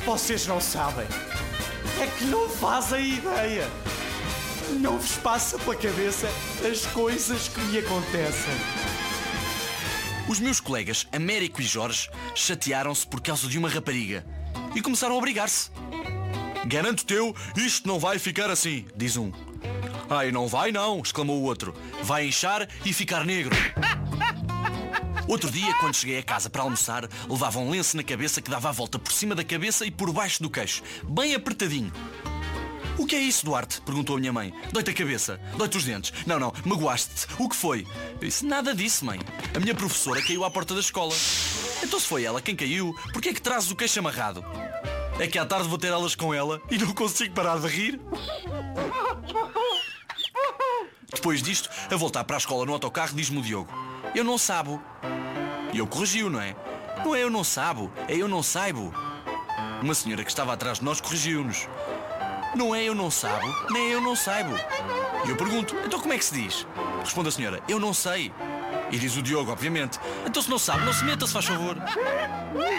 Vocês não sabem. É que não fazem ideia. Não vos passa pela cabeça as coisas que me acontecem. Os meus colegas Américo e Jorge chatearam-se por causa de uma rapariga e começaram a brigar-se. Garanto-te eu, isto não vai ficar assim, diz um. Ai, não vai não, exclamou o outro. Vai inchar e ficar negro. Outro dia, quando cheguei a casa para almoçar, levava um lenço na cabeça que dava a volta por cima da cabeça e por baixo do queixo, bem apertadinho. O que é isso, Duarte? Perguntou a minha mãe. Dói-te a cabeça? Dói-te os dentes? Não, magoaste-te. O que foi? Eu disse, nada disso, mãe. A minha professora caiu à porta da escola. Então se foi ela quem caiu, porquê é que trazes o queixo amarrado? É que à tarde vou ter aulas com ela e não consigo parar de rir. Depois disto, a voltar para a escola no autocarro, diz-me o Diogo. Eu não sabo. E eu corrigiu, não é? Não é eu não sabo, é eu não saibo. Uma senhora que estava atrás de nós corrigiu-nos. Não é eu não sabo, nem eu não saibo. E eu pergunto, então como é que se diz? Responde a senhora, eu não sei. E diz o Diogo, obviamente. Então se não sabe, não se meta, se faz favor.